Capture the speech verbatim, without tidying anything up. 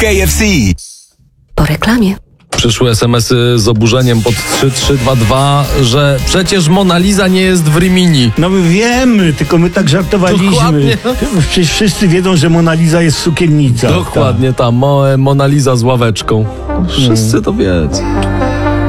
K F C. Po reklamie. Przyszły es em esy z oburzeniem pod trzy trzy dwa dwa, że przecież Mona Lisa nie jest w Rimini. No my wiemy, tylko my tak żartowaliśmy. Dokładnie. Przecież wszyscy wiedzą, że Mona Lisa jest sukiennica. Dokładnie ta Mo- Mona Lisa z ławeczką. Wszyscy to wiedzą.